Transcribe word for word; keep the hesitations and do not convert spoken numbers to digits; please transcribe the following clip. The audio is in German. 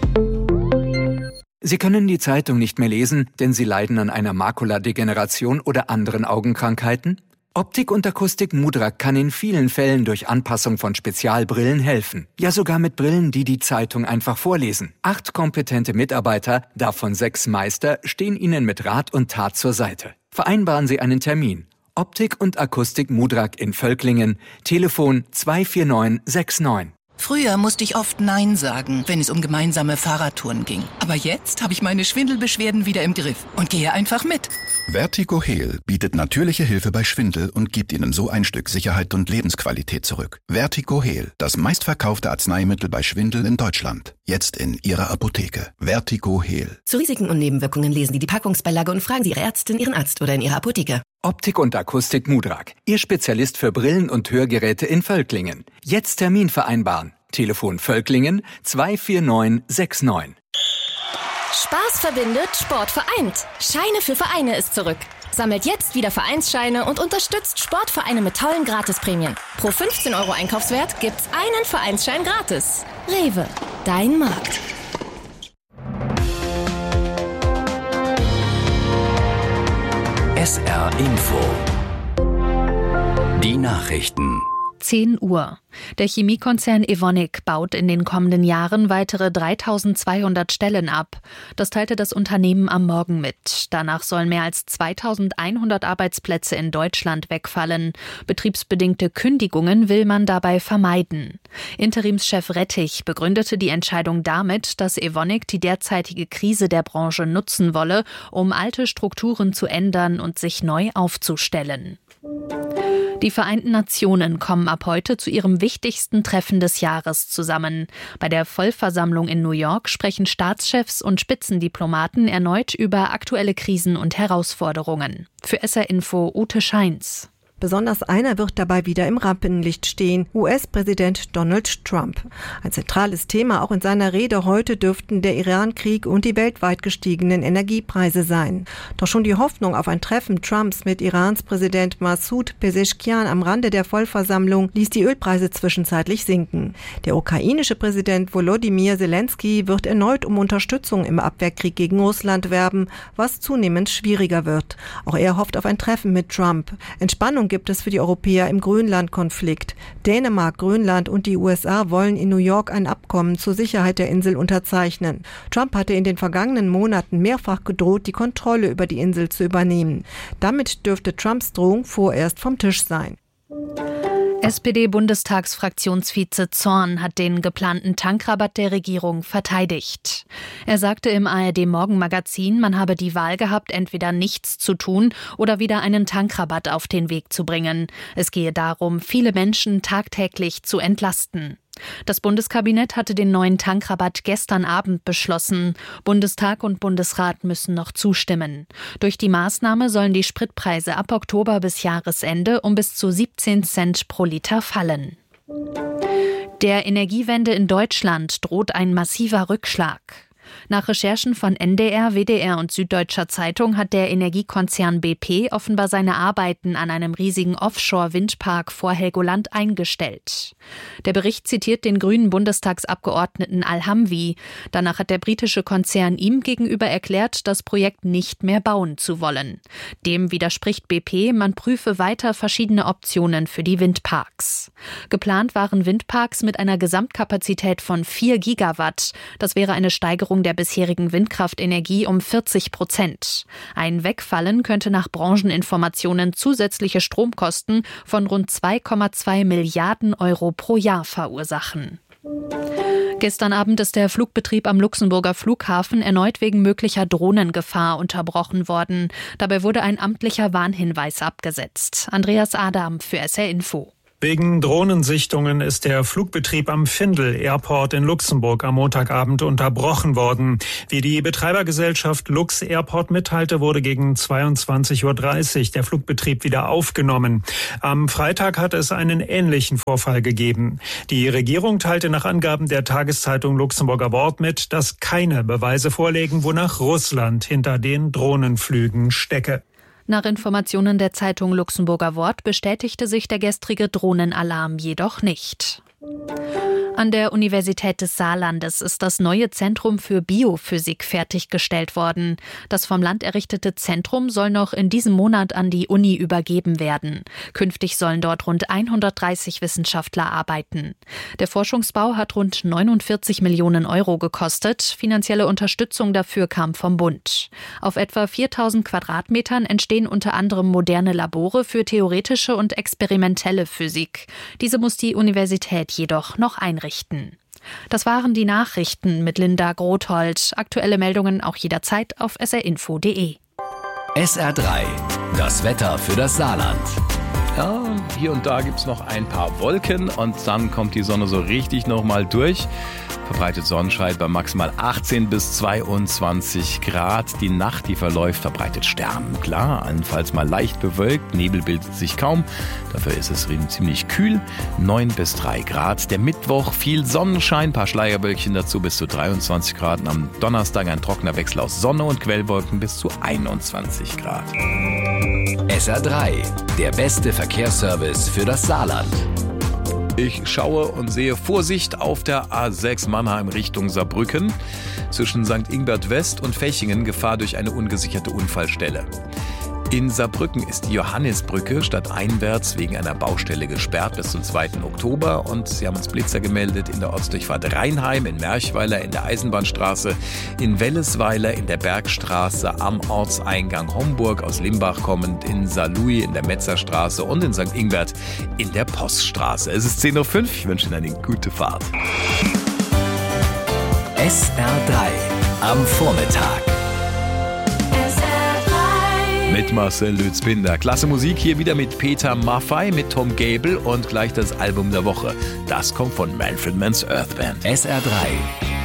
Sie können die Zeitung nicht mehr lesen, denn Sie leiden an einer Makuladegeneration oder anderen Augenkrankheiten? Optik und Akustik Mudrak kann in vielen Fällen durch Anpassung von Spezialbrillen helfen. Ja, sogar mit Brillen, die die Zeitung einfach vorlesen. Acht kompetente Mitarbeiter, davon sechs Meister, stehen Ihnen mit Rat und Tat zur Seite. Vereinbaren Sie einen Termin. Optik und Akustik Mudrak in Völklingen. Telefon zwei vier neun sechs neun. Früher musste ich oft Nein sagen, wenn es um gemeinsame Fahrradtouren ging. Aber jetzt habe ich meine Schwindelbeschwerden wieder im Griff und gehe einfach mit. VertigoHeal bietet natürliche Hilfe bei Schwindel und gibt Ihnen so ein Stück Sicherheit und Lebensqualität zurück. VertigoHeal, das meistverkaufte Arzneimittel bei Schwindel in Deutschland. Jetzt in Ihrer Apotheke. VertigoHeal. Zu Risiken und Nebenwirkungen lesen Sie die Packungsbeilage und fragen Sie Ihre Ärztin, Ihren Arzt oder in Ihrer Apotheke. Optik und Akustik Mudrak, Ihr Spezialist für Brillen und Hörgeräte in Völklingen. Jetzt Termin vereinbaren. Telefon Völklingen zwei vier neun sechs neun. Spaß verbindet, Sport vereint. Scheine für Vereine ist zurück. Sammelt jetzt wieder Vereinsscheine und unterstützt Sportvereine mit tollen Gratisprämien. Pro fünfzehn Euro Einkaufswert gibt's einen Vereinsschein gratis. Rewe, dein Markt. S R Info. Die Nachrichten. zehn Uhr. Der Chemiekonzern Evonik baut in den kommenden Jahren weitere dreitausendzweihundert Stellen ab. Das teilte das Unternehmen am Morgen mit. Danach sollen mehr als zweitausendeinhundert Arbeitsplätze in Deutschland wegfallen. Betriebsbedingte Kündigungen will man dabei vermeiden. Interimschef Rettich begründete die Entscheidung damit, dass Evonik die derzeitige Krise der Branche nutzen wolle, um alte Strukturen zu ändern und sich neu aufzustellen. Die Vereinten Nationen kommen ab heute zu ihrem wichtigsten Treffen des Jahres zusammen. Bei der Vollversammlung in New York sprechen Staatschefs und Spitzendiplomaten erneut über aktuelle Krisen und Herausforderungen. Für S R Info Ute Scheins. Besonders einer wird dabei wieder im Rampenlicht stehen, U S-Präsident Donald Trump. Ein zentrales Thema auch in seiner Rede heute dürften der Iran-Krieg und die weltweit gestiegenen Energiepreise sein. Doch schon die Hoffnung auf ein Treffen Trumps mit Irans Präsident Massoud Pezeshkian am Rande der Vollversammlung ließ die Ölpreise zwischenzeitlich sinken. Der ukrainische Präsident Volodymyr Zelensky wird erneut um Unterstützung im Abwehrkrieg gegen Russland werben, was zunehmend schwieriger wird. Auch er hofft auf ein Treffen mit Trump. Entspannung gibt es für die Europäer im Grönland-Konflikt. Dänemark, Grönland und die U S A wollen in New York ein Abkommen zur Sicherheit der Insel unterzeichnen. Trump hatte in den vergangenen Monaten mehrfach gedroht, die Kontrolle über die Insel zu übernehmen. Damit dürfte Trumps Drohung vorerst vom Tisch sein. S P D-Bundestagsfraktionsvize Zorn hat den geplanten Tankrabatt der Regierung verteidigt. Er sagte im A R D-Morgenmagazin, man habe die Wahl gehabt, entweder nichts zu tun oder wieder einen Tankrabatt auf den Weg zu bringen. Es gehe darum, viele Menschen tagtäglich zu entlasten. Das Bundeskabinett hatte den neuen Tankrabatt gestern Abend beschlossen. Bundestag und Bundesrat müssen noch zustimmen. Durch die Maßnahme sollen die Spritpreise ab Oktober bis Jahresende um bis zu siebzehn Cent pro Liter fallen. Der Energiewende in Deutschland droht ein massiver Rückschlag. Nach Recherchen von N D R, W D R und Süddeutscher Zeitung hat der Energiekonzern B P offenbar seine Arbeiten an einem riesigen Offshore-Windpark vor Helgoland eingestellt. Der Bericht zitiert den grünen Bundestagsabgeordneten Al-Hamwi. Danach hat der britische Konzern ihm gegenüber erklärt, das Projekt nicht mehr bauen zu wollen. Dem widerspricht B P, man prüfe weiter verschiedene Optionen für die Windparks. Geplant waren Windparks mit einer Gesamtkapazität von vier Gigawatt. Das wäre eine Steigerung der bisherigen Windkraftenergie um vierzig Prozent. Ein Wegfallen könnte nach Brancheninformationen zusätzliche Stromkosten von rund zwei Komma zwei Milliarden Euro pro Jahr verursachen. Gestern Abend ist der Flugbetrieb am Luxemburger Flughafen erneut wegen möglicher Drohnengefahr unterbrochen worden. Dabei wurde ein amtlicher Warnhinweis abgesetzt. Andreas Adam für S R Info. Wegen Drohnensichtungen ist der Flugbetrieb am Findel Airport in Luxemburg am Montagabend unterbrochen worden. Wie die Betreibergesellschaft Lux Airport mitteilte, wurde gegen zweiundzwanzig Uhr dreißig der Flugbetrieb wieder aufgenommen. Am Freitag hatte es einen ähnlichen Vorfall gegeben. Die Regierung teilte nach Angaben der Tageszeitung Luxemburger Wort mit, dass keine Beweise vorlägen, wonach Russland hinter den Drohnenflügen stecke. Nach Informationen der Zeitung Luxemburger Wort bestätigte sich der gestrige Drohnenalarm jedoch nicht. An der Universität des Saarlandes ist das neue Zentrum für Biophysik fertiggestellt worden. Das vom Land errichtete Zentrum soll noch in diesem Monat an die Uni übergeben werden. Künftig sollen dort rund hundertdreißig Wissenschaftler arbeiten. Der Forschungsbau hat rund neunundvierzig Millionen Euro gekostet. Finanzielle Unterstützung dafür kam vom Bund. Auf etwa viertausend Quadratmetern entstehen unter anderem moderne Labore für theoretische und experimentelle Physik. Diese muss die Universität jedoch noch einrichten. Das waren die Nachrichten mit Linda Grothold. Aktuelle Meldungen auch jederzeit auf s r info punkt d e. S R drei, das Wetter für das Saarland. Ja, hier und da gibt es noch ein paar Wolken und dann kommt die Sonne so richtig nochmal durch. Verbreitet Sonnenschein bei maximal achtzehn bis zweiundzwanzig Grad. Die Nacht, die verläuft, verbreitet Stern. Klar, allenfalls mal leicht bewölkt, Nebel bildet sich kaum. Dafür ist es ziemlich kühl, neun bis drei Grad. Der Mittwoch viel Sonnenschein, paar Schleierwölkchen dazu bis zu dreiundzwanzig Grad. Und am Donnerstag ein trockener Wechsel aus Sonne und Quellwolken bis zu einundzwanzig Grad. S R drei, der beste Verkehrsservice für das Saarland. Ich schaue und sehe Vorsicht auf der A sechs Mannheim Richtung Saarbrücken. Zwischen Sankt Ingbert West und Fechingen Gefahr durch eine ungesicherte Unfallstelle. In Saarbrücken ist die Johannisbrücke stadteinwärts wegen einer Baustelle gesperrt bis zum zweiten Oktober. Und sie haben uns Blitzer gemeldet in der Ortsdurchfahrt Rheinheim, in Merchweiler, in der Eisenbahnstraße, in Wellesweiler, in der Bergstraße, am Ortseingang Homburg aus Limbach kommend, in Saarlouis, in der Metzerstraße und in Sankt Ingbert in der Poststraße. Es ist zehn Uhr fünf, ich wünsche Ihnen eine gute Fahrt. S R drei am Vormittag. Mit Marcel Lützbinder. Klasse Musik hier wieder mit Peter Maffay, mit Tom Gable und gleich das Album der Woche. Das kommt von Manfred Mann's Earth Band. S R drei